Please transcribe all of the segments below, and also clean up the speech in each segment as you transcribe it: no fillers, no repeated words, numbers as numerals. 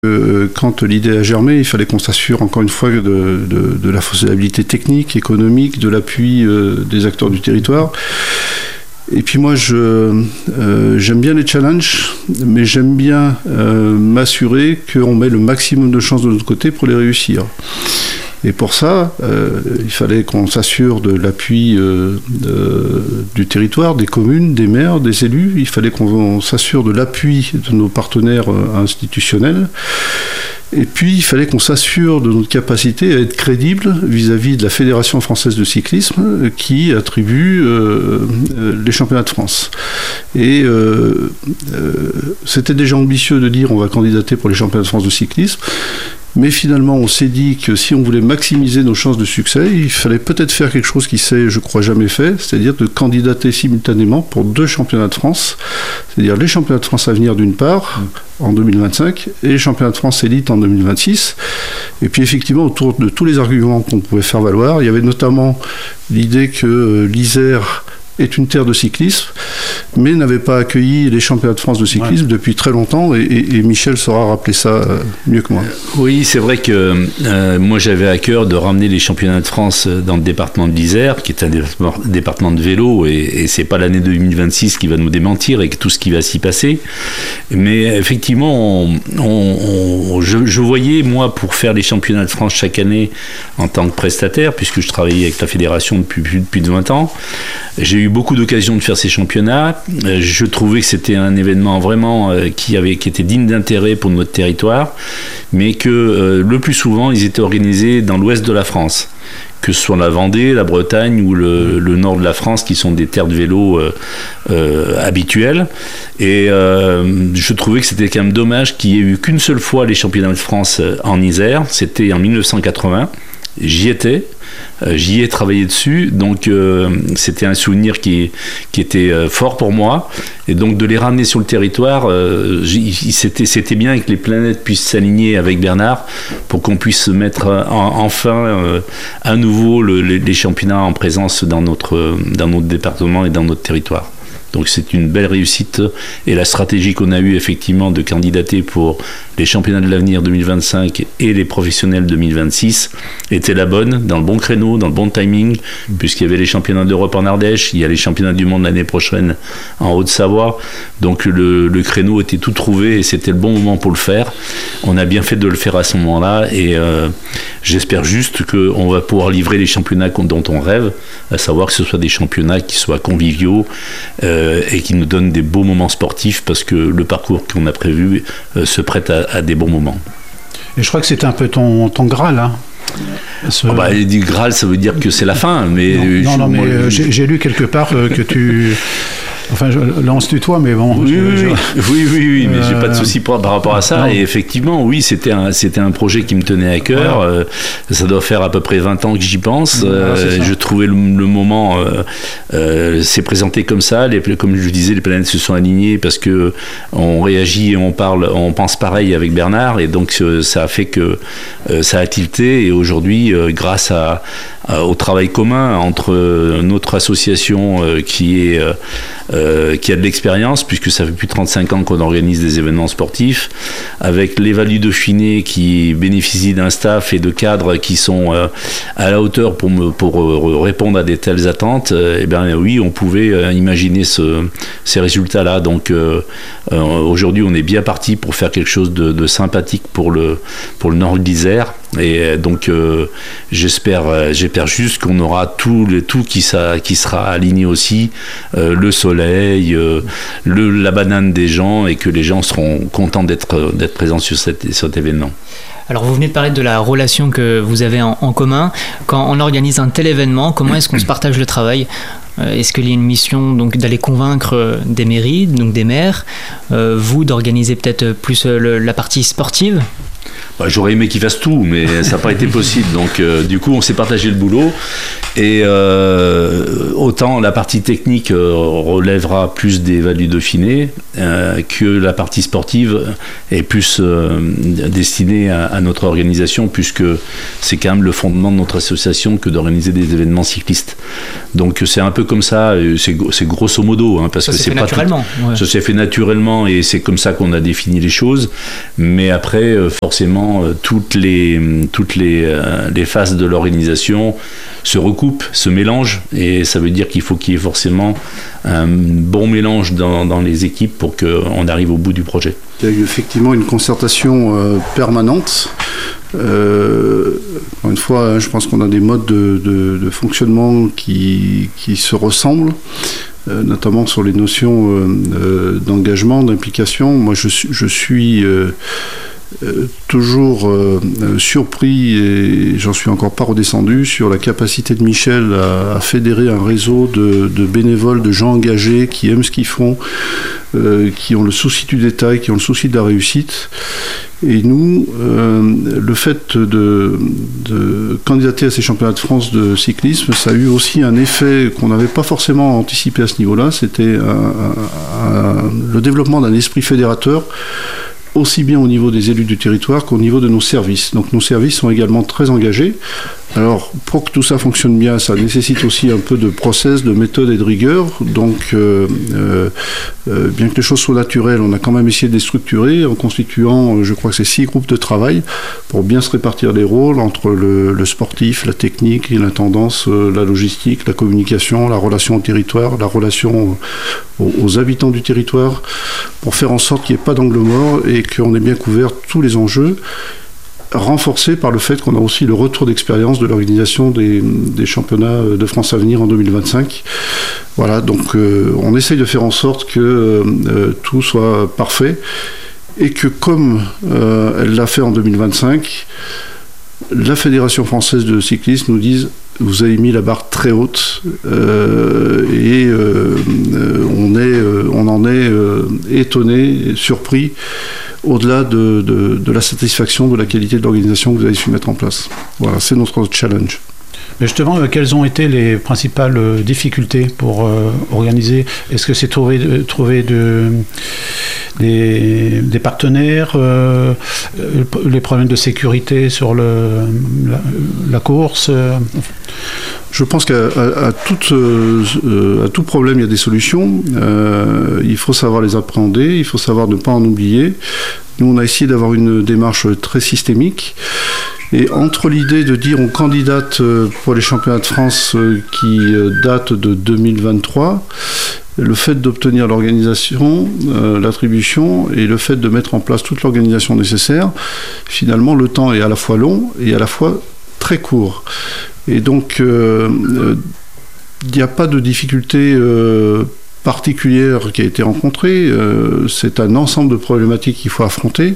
Quand l'idée a germé, il fallait qu'on s'assure encore une fois de la faisabilité technique, économique, de l'appui des acteurs du territoire. Et puis moi, j'aime bien les challenges, mais j'aime bien m'assurer qu'on met le maximum de chances de notre côté pour les réussir. Et pour ça, il fallait qu'on s'assure de l'appui du territoire, des communes, des maires, des élus. Il fallait qu'on s'assure de l'appui de nos partenaires institutionnels. Et puis, il fallait qu'on s'assure de notre capacité à être crédible vis-à-vis de la Fédération française de cyclisme qui attribue les championnats de France. Et c'était déjà ambitieux de dire on va candidater pour les championnats de France de cyclisme. Mais finalement, on s'est dit que si on voulait maximiser nos chances de succès, il fallait peut-être faire quelque chose qui s'est, je crois, jamais fait, c'est-à-dire de candidater simultanément pour 2 championnats de France, c'est-à-dire les championnats de France à venir d'une part, en 2025, et les championnats de France élite en 2026. Et puis effectivement, autour de tous les arguments qu'on pouvait faire valoir, il y avait notamment l'idée que l'Isère est une terre de cyclisme, mais n'avait pas accueilli les championnats de France de cyclisme depuis très longtemps, et Michel saura rappeler ça mieux que moi. Oui, c'est vrai que moi j'avais à cœur de ramener les championnats de France dans le département de l'Isère, qui est un département de vélo, et c'est pas l'année 2026 qui va nous démentir avec tout ce qui va s'y passer. Mais effectivement, je voyais, moi, pour faire les championnats de France chaque année en tant que prestataire, puisque je travaillais avec la fédération depuis plus de 20 ans, j'ai eu beaucoup d'occasions de faire ces championnats. Je trouvais que c'était un événement vraiment qui était digne d'intérêt pour notre territoire, mais que le plus souvent, ils étaient organisés dans l'ouest de la France, que ce soit la Vendée, la Bretagne ou le nord de la France, qui sont des terres de vélo habituelles. Et je trouvais que c'était quand même dommage qu'il n'y ait eu qu'une seule fois les championnats de France en Isère. C'était en 1980. J'y étais. J'y ai travaillé dessus, donc c'était un souvenir qui était fort pour moi, et donc de les ramener sur le territoire, c'était bien que les planètes puissent s'aligner avec Bernard pour qu'on puisse mettre enfin à nouveau les championnats en présence dans notre département et dans notre territoire. Donc c'est une belle réussite, et la stratégie qu'on a eue effectivement de candidater pour les championnats de l'avenir 2025 et les professionnels 2026 était la bonne, dans le bon créneau, dans le bon timing, puisqu'il y avait les championnats d'Europe en Ardèche, il y a les championnats du monde l'année prochaine en Haute-Savoie, donc le créneau était tout trouvé et c'était le bon moment pour le faire. On a bien fait de le faire à ce moment-là, et j'espère juste qu'on va pouvoir livrer les championnats dont on rêve, à savoir que ce soit des championnats qui soient conviviaux, et qui nous donne des beaux moments sportifs, parce que le parcours qu'on a prévu se prête à des bons moments. Et je crois que c'est un peu ton Graal, hein. Du Graal, ça veut dire que c'est la fin, mais mais j'ai lu quelque part que tu... Enfin, là, on se tutoie, mais bon... Oui, mais j'ai pas de souci par rapport à ça. Non. Et effectivement, oui, c'était un projet qui me tenait à cœur. Voilà. Ça doit faire à peu près 20 ans que j'y pense. Je trouvais le moment s'est présenté comme ça. Comme je disais, les planètes se sont alignées parce que on réagit et on pense pareil avec Bernard. Et donc, ça a fait que ça a tilté. Et aujourd'hui, grâce au travail commun entre notre association qui a de l'expérience, puisque ça fait plus de 35 ans qu'on organise des événements sportifs, avec l'Évalu Dauphiné qui bénéficie d'un staff et de cadres qui sont à la hauteur pour répondre à des telles attentes, et bien oui, on pouvait imaginer ces résultats-là. Donc aujourd'hui, on est bien parti pour faire quelque chose de sympathique pour le nord de l'Isère. Et donc j'espère juste qu'on aura tout qui sera aligné aussi, le soleil, la banane des gens, et que les gens seront contents d'être présents sur cet événement. Alors vous venez de parler de la relation que vous avez en commun. Quand on organise un tel événement, comment est-ce qu'on se partage le travail ? Est-ce qu'il y a une mission donc d'aller convaincre des mairies, donc des maires, vous d'organiser peut-être plus la partie sportive ? J'aurais aimé qu'il fasse tout, mais ça n'a pas été possible. Donc, du coup, on s'est partagé le boulot. Et autant la partie technique relèvera plus des Val du Dauphiné que la partie sportive est plus destinée à notre organisation, puisque c'est quand même le fondement de notre association que d'organiser des événements cyclistes. Donc c'est un peu comme ça, c'est grosso modo, hein, parce ça que c'est pas naturellement. Ouais. Ça s'est fait naturellement et c'est comme ça qu'on a défini les choses. Mais après, forcément, toutes les phases de l'organisation se recoupent, se mélangent, et ça veut dire qu'il faut qu'il y ait forcément un bon mélange dans les équipes pour qu'on arrive au bout du projet. Il y a eu effectivement une concertation permanente. Encore une fois, je pense qu'on a des modes de fonctionnement qui se ressemblent, notamment sur les notions d'engagement, d'implication. Moi, je suis toujours surpris, et j'en suis encore pas redescendu, sur la capacité de Michel à fédérer un réseau de bénévoles, de gens engagés qui aiment ce qu'ils font, qui ont le souci du détail, qui ont le souci de la réussite. Et nous, le fait de candidater à ces championnats de France de cyclisme, ça a eu aussi un effet qu'on n'avait pas forcément anticipé à ce niveau-là. C'était le développement d'un esprit fédérateur, aussi bien au niveau des élus du territoire qu'au niveau de nos services. Donc nos services sont également très engagés. Alors, pour que tout ça fonctionne bien, ça nécessite aussi un peu de process, de méthode et de rigueur. Donc, bien que les choses soient naturelles, on a quand même essayé de les structurer en constituant, je crois que c'est 6 groupes de travail pour bien se répartir les rôles entre le sportif, la technique, l'intendance, la logistique, la communication, la relation au territoire, la relation aux habitants du territoire, pour faire en sorte qu'il n'y ait pas d'angle mort et qu'on ait bien couvert tous les enjeux, renforcé par le fait qu'on a aussi le retour d'expérience de l'organisation des championnats de France à venir en 2025. Voilà, donc on essaye de faire en sorte que tout soit parfait et que, comme elle l'a fait en 2025, la Fédération française de cyclisme nous dise: vous avez mis la barre très haute, et on en est étonné, surpris, au-delà de la satisfaction de la qualité de l'organisation que vous avez su mettre en place. Voilà, c'est notre challenge. Mais justement, quelles ont été les principales difficultés pour organiser? Est-ce que c'est trouver des partenaires, les problèmes de sécurité sur la course? Je pense qu'à tout problème, il y a des solutions. Il faut savoir les appréhender, il faut savoir ne pas en oublier. Nous, on a essayé d'avoir une démarche très systémique. Et entre l'idée de dire on candidate pour les championnats de France qui datent de 2023, le fait d'obtenir l'organisation, l'attribution, et le fait de mettre en place toute l'organisation nécessaire, finalement le temps est à la fois long et à la fois très court. Et donc il n'y a pas de difficulté particulière qui a été rencontrée. C'est un ensemble de problématiques qu'il faut affronter.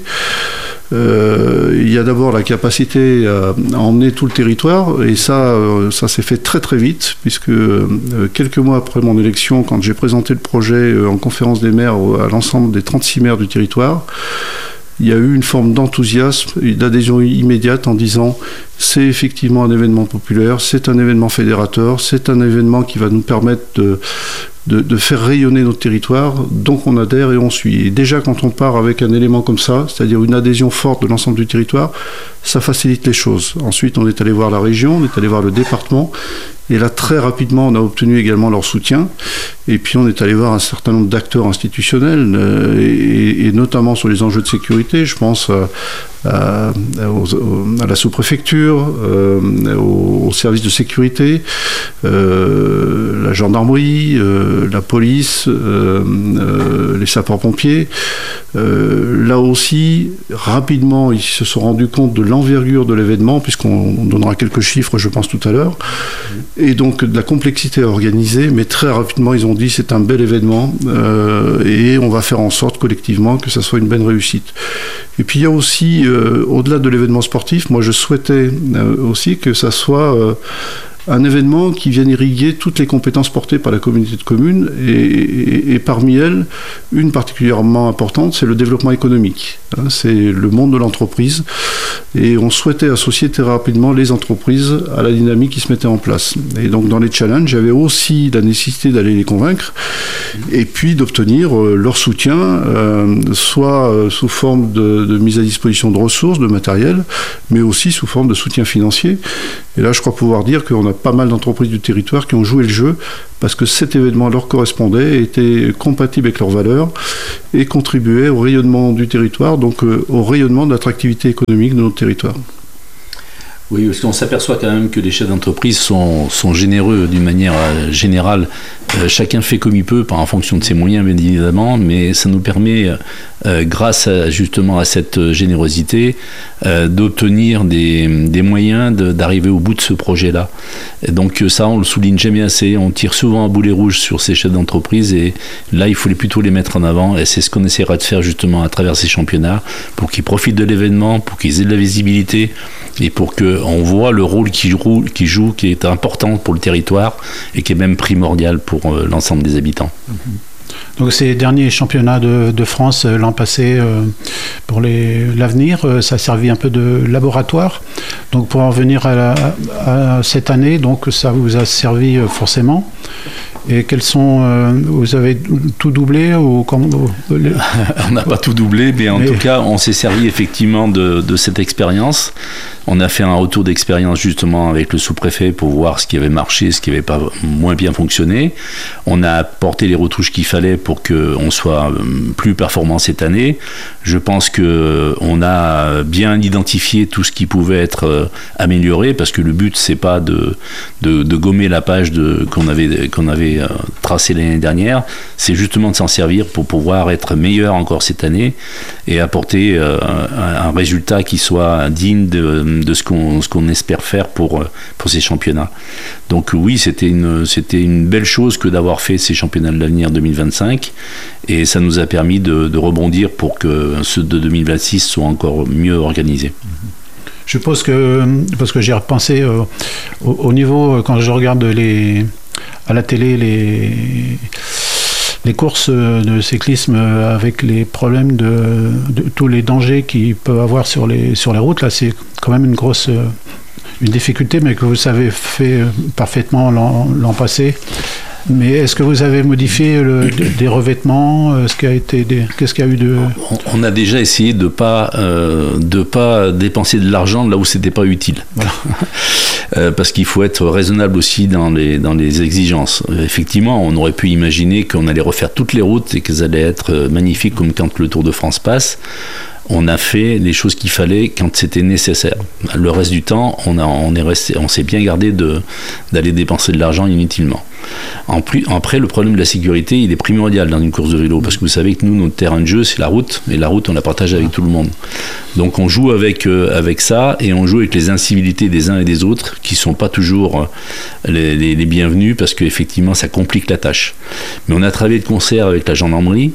Il y a d'abord la capacité à emmener tout le territoire, et ça s'est fait très très vite, puisque quelques mois après mon élection, quand j'ai présenté le projet en conférence des maires à l'ensemble des 36 maires du territoire, il y a eu une forme d'enthousiasme et d'adhésion immédiate en disant: c'est effectivement un événement populaire, c'est un événement fédérateur, c'est un événement qui va nous permettre de faire rayonner notre territoire, donc on adhère et on suit. Et déjà, quand on part avec un élément comme ça, c'est-à-dire une adhésion forte de l'ensemble du territoire, ça facilite les choses. Ensuite, on est allé voir la région, on est allé voir le département, et là, très rapidement, on a obtenu également leur soutien. Et puis, on est allé voir un certain nombre d'acteurs institutionnels, et notamment sur les enjeux de sécurité. Je pense à la sous-préfecture, au service de sécurité, la gendarmerie, la police, les sapeurs-pompiers. Là aussi, rapidement, ils se sont rendus compte de l'envergure de l'événement, puisqu'on donnera quelques chiffres, je pense, tout à l'heure, et donc de la complexité à organiser, mais très rapidement, ils ont dit: c'est un bel événement, et on va faire en sorte collectivement que ça soit une belle réussite. Et puis il y a aussi, au-delà de l'événement sportif, moi je souhaitais aussi que ça soit un événement qui vienne irriguer toutes les compétences portées par la communauté de communes, et parmi elles, une particulièrement importante, c'est le développement économique. C'est le monde de l'entreprise. et on souhaitait associer très rapidement les entreprises à la dynamique qui se mettait en place. Et donc dans les challenges, il y avait aussi la nécessité d'aller les convaincre et puis d'obtenir leur soutien, soit sous forme de mise à disposition de ressources, de matériel, mais aussi sous forme de soutien financier. Et là, je crois pouvoir dire qu'on a pas mal d'entreprises du territoire qui ont joué le jeu parce que cet événement leur correspondait, était compatible avec leurs valeurs et contribuait au rayonnement du territoire, donc au rayonnement de l'attractivité économique de notre territoire. Oui, parce qu'on s'aperçoit quand même que les chefs d'entreprise sont généreux d'une manière générale. Chacun fait comme il peut, en fonction de ses moyens, bien évidemment, mais ça nous permet, grâce justement à cette générosité, d'obtenir des moyens d'arriver au bout de ce projet-là. Et donc ça, on le souligne jamais assez. On tire souvent à boulet rouge sur ces chefs d'entreprise et là, il faut plutôt les mettre en avant. Et c'est ce qu'on essaiera de faire justement à travers ces championnats, pour qu'ils profitent de l'événement, pour qu'ils aient de la visibilité et pour qu'on voit le rôle qu'ils jouent, qui est important pour le territoire et qui est même primordial pour l'ensemble des habitants. Donc ces derniers championnats de France l'an passé, pour l'avenir, ça a servi un peu de laboratoire. Donc pour en venir à cette année, donc ça vous a servi forcément. Et quels sont, vous avez tout doublé ou On n'a pas tout doublé, mais en tout cas, on s'est servi effectivement de cette expérience. On a fait un retour d'expérience justement avec le sous-préfet pour voir ce qui avait marché, ce qui n'avait pas moins bien fonctionné. On a apporté les retouches qu'il fallait pour qu'on soit plus performant cette année. Je pense qu'on a bien identifié tout ce qui pouvait être amélioré, parce que le but, c'est pas de gommer la page qu'on avait tracée l'année dernière, c'est justement de s'en servir pour pouvoir être meilleur encore cette année et apporter un résultat qui soit digne de ce qu'on espère faire pour ces championnats. Donc oui, c'était une belle chose que d'avoir fait ces championnats de l'avenir 2025, et ça nous a permis de rebondir pour que ceux de 2026 soient encore mieux organisés. Je pense que, parce que j'ai repensé au niveau, quand je regarde à la télé les courses de cyclisme avec les problèmes de tous les dangers qu'il peut avoir sur les routes, là c'est quand même une difficulté, mais que vous avez fait parfaitement l'an passé. Mais est-ce que vous avez modifié des revêtements? Qu'est-ce qu'il y a eu de... On a déjà essayé de pas dépenser de l'argent là où c'était pas utile. Voilà. Parce qu'il faut être raisonnable aussi dans les exigences. Effectivement, on aurait pu imaginer qu'on allait refaire toutes les routes et qu'elles allaient être magnifiques comme quand le Tour de France passe. On a fait les choses qu'il fallait quand c'était nécessaire. Le reste du temps, on s'est bien gardé d'aller dépenser de l'argent inutilement. Après, le problème de la sécurité, il est primordial dans une course de vélo, parce que vous savez que nous, notre terrain de jeu, c'est la route, et la route, on la partage avec tout le monde. Donc on joue avec ça, et on joue avec les incivilités des uns et des autres, qui ne sont pas toujours les bienvenus, parce qu'effectivement, ça complique la tâche. Mais on a travaillé de concert avec la gendarmerie,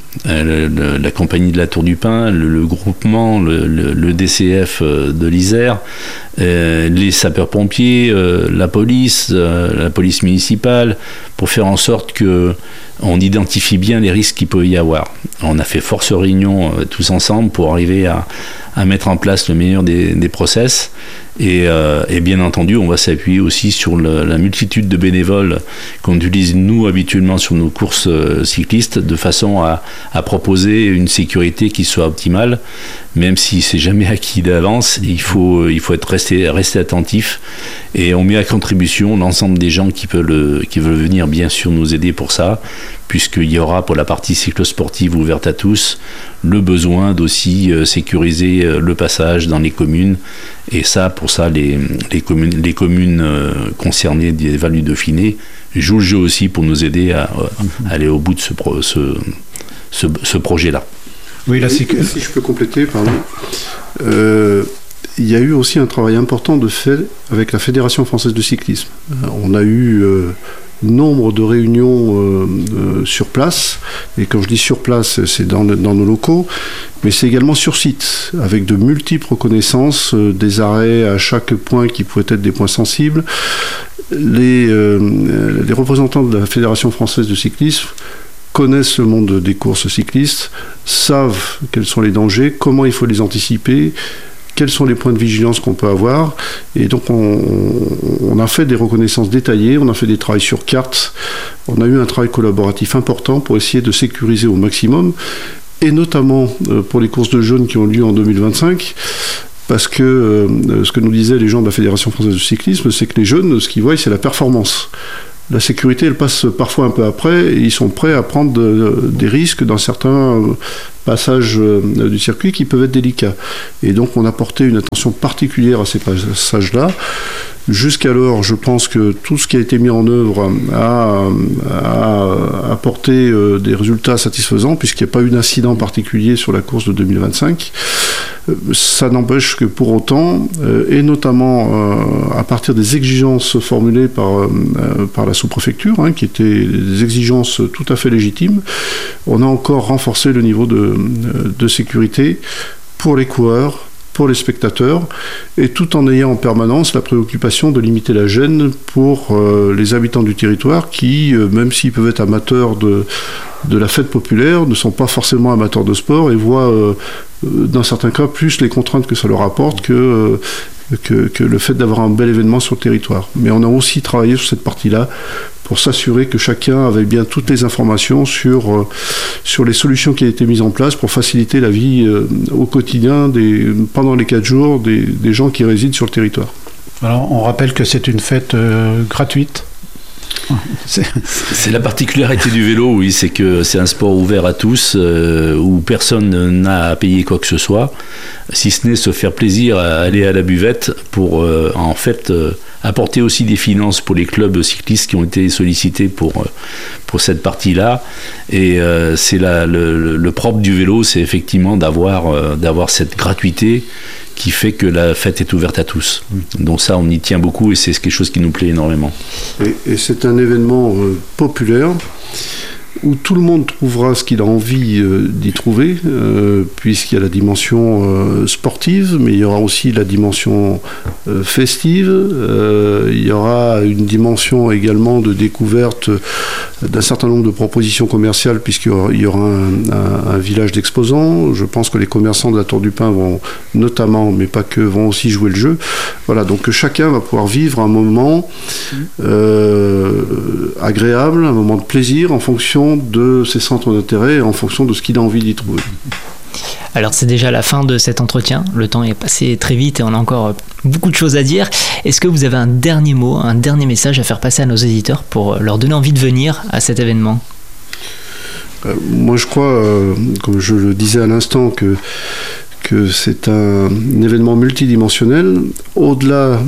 la compagnie de la Tour du Pin, le groupement, le DCF de l'Isère, les sapeurs-pompiers, la police municipale, pour faire en sorte qu'on identifie bien les risques qu'il peut y avoir. On a fait force réunion tous ensemble pour arriver à mettre en place le meilleur des process. Et bien entendu, on va s'appuyer aussi sur la multitude de bénévoles qu'on utilise nous habituellement sur nos courses cyclistes, de façon à proposer une sécurité qui soit optimale, même si c'est jamais acquis d'avance. Il faut rester attentif, et on met à contribution l'ensemble des gens qui veulent venir bien sûr nous aider pour ça, puisqu'il y aura pour la partie cyclosportive ouverte à tous le besoin d'aussi sécuriser le passage dans les communes. Et ça, pour ça, les communes concernées des Vals du Dauphiné jouent le jeu aussi pour nous aider à aller au bout de ce projet-là. Oui, là, si je peux compléter, pardon. Il y a eu aussi un travail important de fait avec la Fédération française de cyclisme. On a eu nombre de réunions sur place, et quand je dis sur place, c'est dans nos locaux, mais c'est également sur site, avec de multiples reconnaissances, des arrêts à chaque point qui pouvaient être des points sensibles. Les représentants de la Fédération française de cyclisme connaissent le monde des courses cyclistes, savent quels sont les dangers, comment il faut les anticiper, quels sont les points de vigilance qu'on peut avoir. Et donc on a fait des reconnaissances détaillées, on a fait des travaux sur carte, on a eu un travail collaboratif important pour essayer de sécuriser au maximum, et notamment pour les courses de jeunes qui ont lieu en 2025. Parce que ce que nous disaient les gens de la Fédération française de cyclisme, c'est que les jeunes, ce qu'ils voient, c'est la performance. La sécurité, elle passe parfois un peu après, et ils sont prêts à prendre des risques dans certains passages du circuit qui peuvent être délicats. Et donc on a porté une attention particulière à ces passages-là. Jusqu'alors, je pense que tout ce qui a été mis en œuvre a apporté des résultats satisfaisants, puisqu'il n'y a pas eu d'incident particulier sur la course de 2025. Ça n'empêche que pour autant, et notamment à partir des exigences formulées par la sous-préfecture, qui étaient des exigences tout à fait légitimes, on a encore renforcé le niveau de sécurité pour les coureurs, pour les spectateurs, et tout en ayant en permanence la préoccupation de limiter la gêne pour les habitants du territoire qui, même s'ils peuvent être amateurs de la fête populaire, ne sont pas forcément amateurs de sport et voient dans certains cas plus les contraintes que ça leur apporte que le fait d'avoir un bel événement sur le territoire. Mais on a aussi travaillé sur cette partie-là pour s'assurer que chacun avait bien toutes les informations sur les solutions qui ont été mises en place pour faciliter la vie au quotidien pendant les 4 jours des gens qui résident sur le territoire. Alors on rappelle que c'est une fête gratuite. C'est la particularité du vélo, oui, c'est que c'est un sport ouvert à tous, où personne n'a à payer quoi que ce soit, si ce n'est se faire plaisir à aller à la buvette pour en fait apporter aussi des finances pour les clubs cyclistes qui ont été sollicités pour cette partie-là. Et c'est le propre du vélo, c'est effectivement d'avoir cette gratuité qui fait que la fête est ouverte à tous. Donc ça, on y tient beaucoup et c'est quelque chose qui nous plaît énormément. Et c'est un événement populaire où tout le monde trouvera ce qu'il a envie d'y trouver, puisqu'il y a la dimension sportive, mais il y aura aussi la dimension festive, il y aura une dimension également de découverte d'un certain nombre de propositions commerciales, puisqu'il y aura un village d'exposants. Je pense que les commerçants de la Tour du Pin vont notamment, mais pas que, vont aussi jouer le jeu. Voilà, donc chacun va pouvoir vivre un moment agréable, un moment de plaisir en fonction de ses centres d'intérêt et en fonction de ce qu'il a envie d'y trouver. Alors c'est déjà la fin de cet entretien, le temps est passé très vite et on a encore beaucoup de choses à dire. Est-ce que vous avez un dernier mot, un dernier message à faire passer à nos éditeurs pour leur donner envie de venir à cet événement ? Moi je crois, comme je le disais à l'instant, que c'est un événement multidimensionnel. Au-delà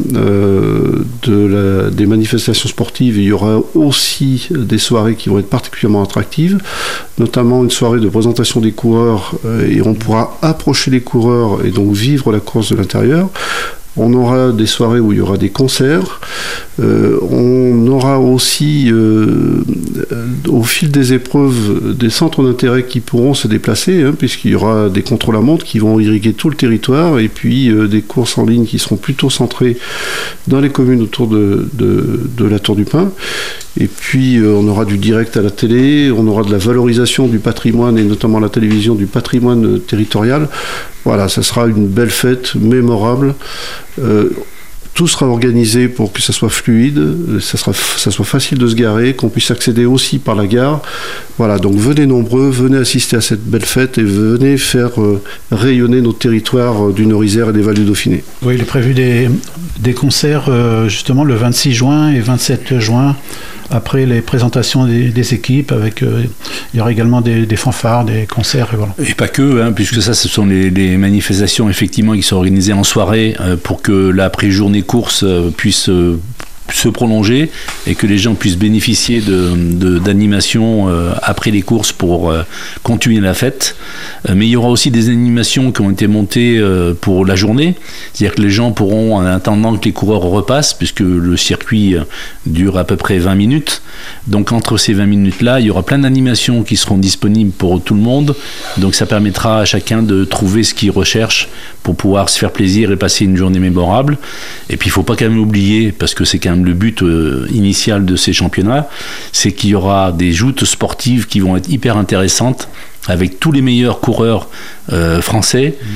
des manifestations sportives, il y aura aussi des soirées qui vont être particulièrement attractives, notamment une soirée de présentation des coureurs, et on pourra approcher les coureurs et donc vivre la course de l'intérieur. On aura des soirées où il y aura des concerts. On aura aussi, au fil des épreuves, des centres d'intérêt qui pourront se déplacer, puisqu'il y aura des contrôles à montre qui vont irriguer tout le territoire, et puis des courses en ligne qui seront plutôt centrées dans les communes autour de la Tour du Pin. Et puis on aura du direct à la télé, on aura de la valorisation du patrimoine, et notamment la télévision, du patrimoine territorial. Voilà, ça sera une belle fête, mémorable. Tout sera organisé pour que ça soit fluide, ça soit facile de se garer, qu'on puisse accéder aussi par la gare. Voilà, donc venez nombreux, venez assister à cette belle fête et venez faire rayonner notre territoire du Nord-Isère et des Vallées du Dauphiné. Oui, il est prévu des concerts justement le 26 juin et 27 juin, après les présentations des équipes, il y aura également des fanfares, des concerts. Et voilà. Et pas que, puisque ça, ce sont les manifestations effectivement qui sont organisées en soirée pour que la pré-journée course puisse se prolonger et que les gens puissent bénéficier d'animations après les courses pour continuer la fête. Mais il y aura aussi des animations qui ont été montées pour la journée, c'est-à-dire que les gens pourront, en attendant que les coureurs repassent, puisque le circuit dure à peu près 20 minutes, donc entre ces 20 minutes-là, il y aura plein d'animations qui seront disponibles pour tout le monde, donc ça permettra à chacun de trouver ce qu'il recherche pour pouvoir se faire plaisir et passer une journée mémorable. Et puis il ne faut pas quand même oublier, parce que c'est quand même le but initial de ces championnats, c'est qu'il y aura des joutes sportives qui vont être hyper intéressantes avec tous les meilleurs coureurs français,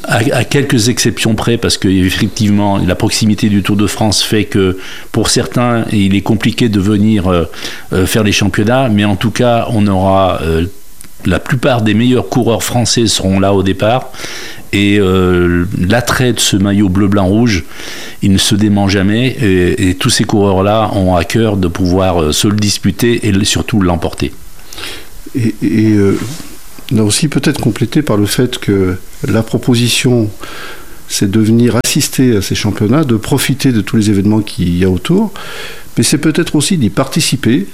à quelques exceptions près, parce que effectivement la proximité du Tour de France fait que pour certains il est compliqué de venir faire les championnats, mais en tout cas on aura la plupart des meilleurs coureurs français seront là au départ, et l'attrait de ce maillot bleu-blanc-rouge, il ne se dément jamais, et tous ces coureurs-là ont à cœur de pouvoir se le disputer et surtout l'emporter. Et on a aussi peut-être complété par le fait que la proposition, c'est de venir assister à ces championnats, de profiter de tous les événements qu'il y a autour, mais c'est peut-être aussi d'y participer.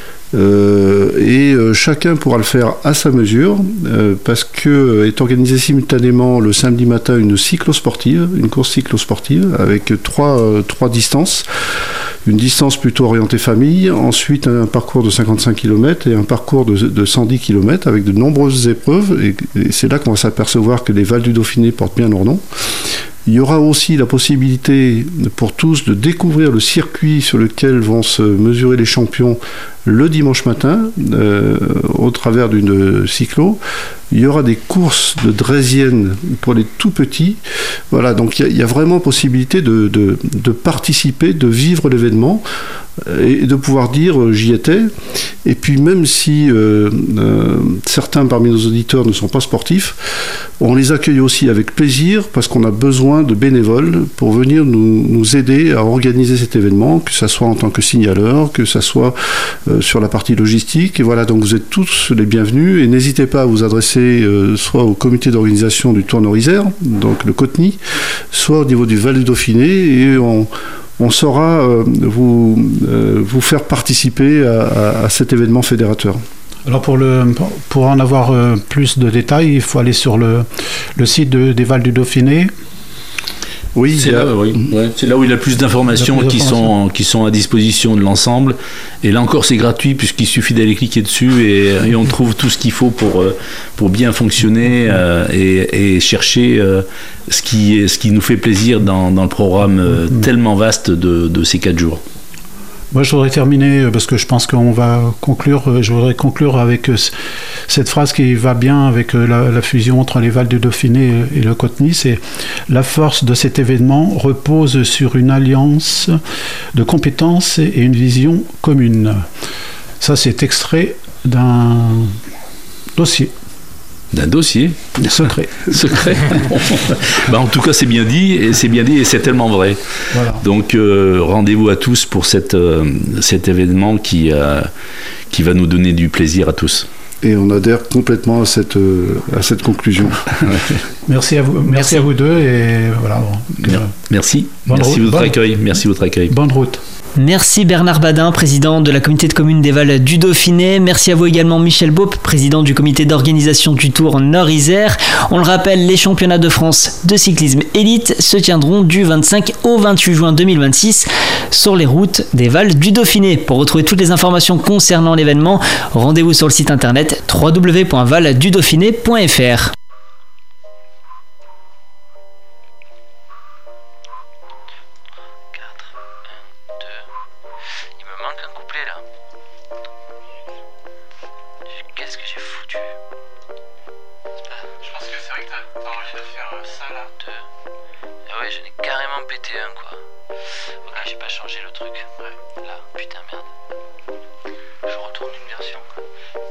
Chacun pourra le faire à sa mesure, parce que est organisée simultanément le samedi matin une course cyclosportive avec trois distances. Une distance plutôt orientée famille, ensuite un parcours de 55 km et un parcours de 110 km avec de nombreuses épreuves, et c'est là qu'on va s'apercevoir que les Vals du Dauphiné portent bien leur nom. Il y aura aussi la possibilité pour tous de découvrir le circuit sur lequel vont se mesurer les champions le dimanche matin, au travers d'une cyclo. Il y aura des courses de draisienne pour les tout petits. Voilà, donc il y a vraiment possibilité de participer, de vivre l'événement et de pouvoir dire j'y étais. Et puis même si certains parmi nos auditeurs ne sont pas sportifs, on les accueille aussi avec plaisir, parce qu'on a besoin de bénévoles pour venir nous aider à organiser cet événement, que ça soit en tant que signaleur, que ça soit sur la partie logistique. Et voilà, donc vous êtes tous les bienvenus, et n'hésitez pas à vous adresser soit au comité d'organisation du Tour Nord-Isère, donc le COTNI, soit au niveau du Val du Dauphiné, et on saura vous faire participer à cet événement fédérateur. Alors pour en avoir plus de détails, il faut aller sur le site des Vals du Dauphiné. Oui, c'est là où il y a le plus d'informations qui sont à disposition de l'ensemble. Et là encore, c'est gratuit, puisqu'il suffit d'aller cliquer dessus et on trouve tout ce qu'il faut pour bien fonctionner et chercher ce qui nous fait plaisir dans le programme tellement vaste de ces 4 jours. Moi, je voudrais terminer, parce que je pense qu'on va conclure, je voudrais conclure avec cette phrase qui va bien avec la fusion entre les Vals du Dauphiné et le COTNI. C'est « La force de cet événement repose sur une alliance de compétences et une vision commune ». Ça, c'est extrait d'un dossier. D'un dossier secret. En tout cas, c'est bien dit, et c'est tellement vrai. Voilà. Donc, rendez-vous à tous pour cet événement qui va nous donner du plaisir à tous. Et on adhère complètement à cette conclusion. Merci à vous. Merci à vous deux, et voilà. Merci. Merci votre accueil. Bonne route. Merci Bernard Badin, président de la communauté de communes des Vals du Dauphiné. Merci à vous également Michel Baupe, président du comité d'organisation du Tour Nord-Isère. On le rappelle, les championnats de France de cyclisme élite se tiendront du 25 au 28 juin 2026 sur les routes des Vals du Dauphiné. Pour retrouver toutes les informations concernant l'événement, rendez-vous sur le site internet www.valsdudauphiné.fr. Qu'est-ce que j'ai foutu? Je pense que c'est vrai que t'as envie de faire ça là. Ah ouais, j'en ai carrément pété un quoi. Ok, j'ai pas changé le truc. Ouais. Là, putain merde.